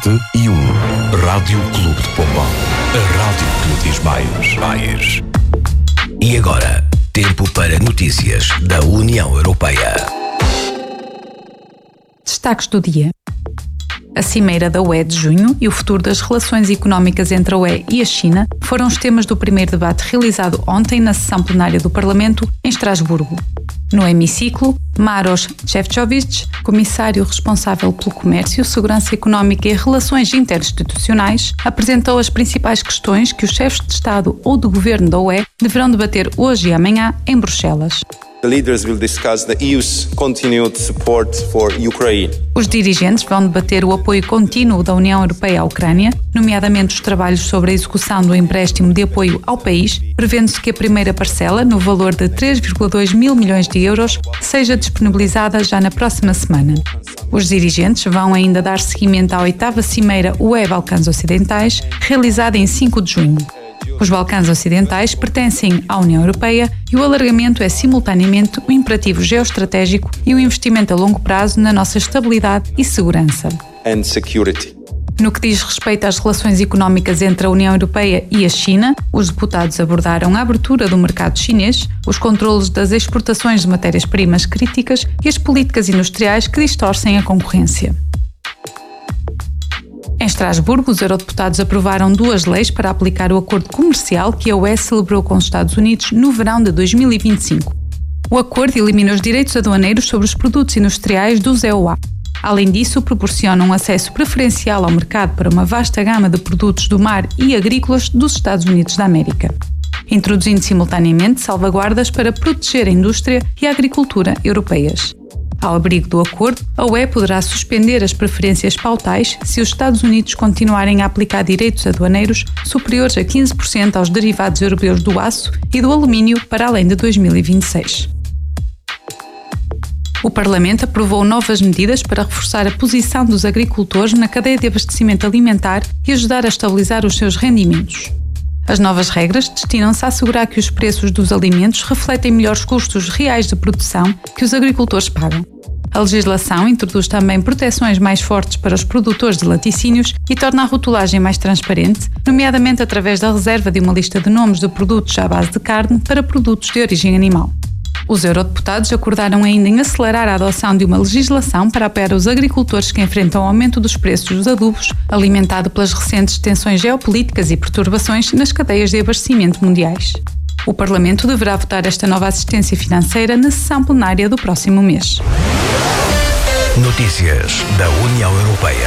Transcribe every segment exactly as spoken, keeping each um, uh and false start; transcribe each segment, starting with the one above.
sete e um. Rádio Clube de Pombal. A rádio que lhe diz mais. mais. E agora, tempo para notícias da União Europeia. Destaques do dia. A Cimeira da U E de junho e o futuro das relações económicas entre a U E e a China foram os temas do primeiro debate realizado ontem na sessão plenária do Parlamento, em Estrasburgo. No hemiciclo, Maroš Šefčovič, comissário responsável pelo comércio, segurança económica e relações interinstitucionais, apresentou as principais questões que os chefes de Estado ou de Governo da U E deverão debater hoje e amanhã em Bruxelas. The leaders will discuss the E U's continued support for Ukraine. Os dirigentes vão debater o apoio contínuo da União Europeia à Ucrânia, nomeadamente os trabalhos sobre a execução do empréstimo de apoio ao país, prevendo-se que a primeira parcela, no valor de três vírgula dois mil milhões de euros, seja disponibilizada já na próxima semana. Os dirigentes vão ainda dar seguimento à oitava Cimeira U E Balcãs Ocidentais, realizada em cinco de junho. Os Balcãs Ocidentais pertencem à União Europeia e o alargamento é simultaneamente um imperativo geoestratégico e um investimento a longo prazo na nossa estabilidade e segurança. And security. No que diz respeito às relações económicas entre a União Europeia e a China, os deputados abordaram a abertura do mercado chinês, os controlos das exportações de matérias-primas críticas e as políticas industriais que distorcem a concorrência. Em Estrasburgo, os eurodeputados aprovaram duas leis para aplicar o acordo comercial que a U E celebrou com os Estados Unidos no verão de dois mil e vinte e cinco. O acordo elimina os direitos aduaneiros sobre os produtos industriais dos E U A. Além disso, proporciona um acesso preferencial ao mercado para uma vasta gama de produtos do mar e agrícolas dos Estados Unidos da América, introduzindo simultaneamente salvaguardas para proteger a indústria e a agricultura europeias. Ao abrigo do acordo, a U E poderá suspender as preferências pautais se os Estados Unidos continuarem a aplicar direitos aduaneiros superiores a quinze por cento aos derivados europeus do aço e do alumínio para além de dois mil e vinte e seis. O Parlamento aprovou novas medidas para reforçar a posição dos agricultores na cadeia de abastecimento alimentar e ajudar a estabilizar os seus rendimentos. As novas regras destinam-se a assegurar que os preços dos alimentos refletem melhor os custos reais de produção que os agricultores pagam. A legislação introduz também proteções mais fortes para os produtores de laticínios e torna a rotulagem mais transparente, nomeadamente através da reserva de uma lista de nomes de produtos à base de carne para produtos de origem animal. Os eurodeputados acordaram ainda em acelerar a adoção de uma legislação para apoiar os agricultores que enfrentam o aumento dos preços dos adubos, alimentado pelas recentes tensões geopolíticas e perturbações nas cadeias de abastecimento mundiais. O Parlamento deverá votar esta nova assistência financeira na sessão plenária do próximo mês. Notícias da União Europeia.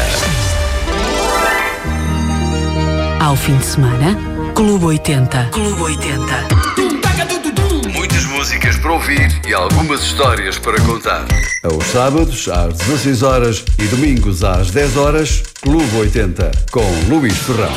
Ao fim de semana, Clube oitenta. Clube oitenta. Muitas músicas para ouvir e algumas histórias para contar. Aos sábados, às dezasseis horas e domingos às dez horas, Clube oitenta, com Luís Ferrão.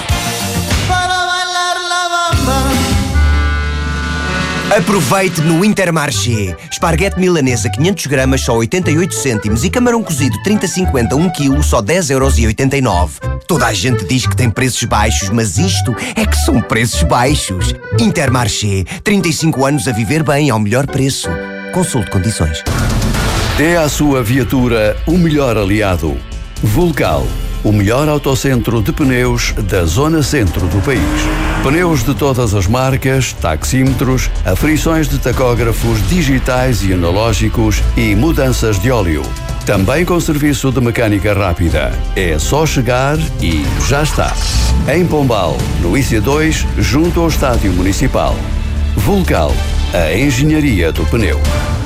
Aproveite no Intermarché. Esparguete milanesa quinhentos gramas só oitenta e oito cêntimos e camarão cozido trinta cinquenta um quilo só dez euros e oitenta e nove. Toda a gente diz que tem preços baixos, mas isto é que são preços baixos. Intermarché. trinta e cinco anos a viver bem ao melhor preço. Consulte condições. Dê à sua viatura o melhor aliado. Vulcal, o melhor autocentro de pneus da zona centro do país. Pneus de todas as marcas, taxímetros, aferições de tacógrafos digitais e analógicos e mudanças de óleo. Também com serviço de mecânica rápida. É só chegar e já está. Em Pombal, no I C dois, junto ao Estádio Municipal. Vulcal, a engenharia do pneu.